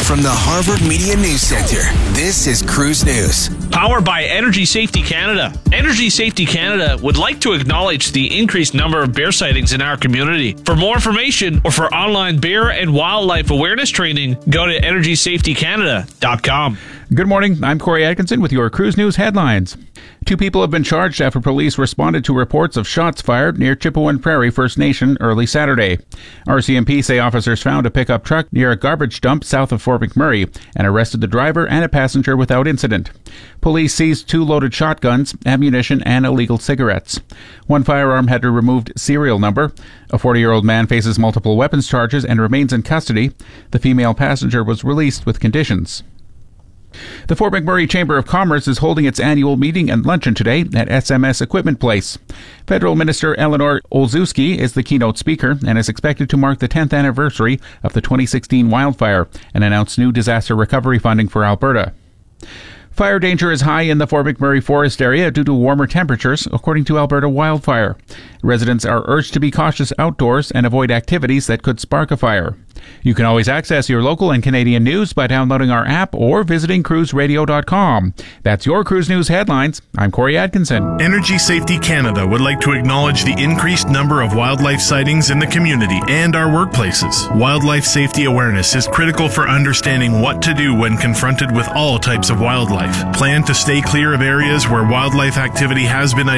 From the Harvard Media News Center, this is Cruise News. Powered by Energy Safety Canada. Energy Safety Canada would like to acknowledge the increased number of bear sightings in our community. For more information or for online bear and wildlife awareness training, go to EnergySafetyCanada.com. Good morning. I'm Corey Atkinson with your Cruise News headlines. 2 people have been charged after police responded to reports of shots fired near Chippewa Prairie First Nation early Saturday. RCMP say officers found a pickup truck near a garbage dump south of Fort McMurray and arrested the driver and a passenger without incident. Police seized 2 loaded shotguns, ammunition, and illegal cigarettes. 1 firearm had a removed serial number. A 40-year-old man faces multiple weapons charges and remains in custody. The female passenger was released with conditions. The Fort McMurray Chamber of Commerce is holding its annual meeting and luncheon today at SMS Equipment Place. Federal Minister Eleanor Olszewski is the keynote speaker and is expected to mark the 10th anniversary of the 2016 wildfire and announce new disaster recovery funding for Alberta. Fire danger is high in the Fort McMurray forest area due to warmer temperatures, according to Alberta Wildfire. Residents are urged to be cautious outdoors and avoid activities that could spark a fire. You can always access your local and Canadian news by downloading our app or visiting cruiseradio.com. That's your Cruise News headlines. I'm Corey Atkinson. Energy Safety Canada would like to acknowledge the increased number of wildlife sightings in the community and our workplaces. Wildlife safety awareness is critical for understanding what to do when confronted with all types of wildlife. Plan to stay clear of areas where wildlife activity has been identified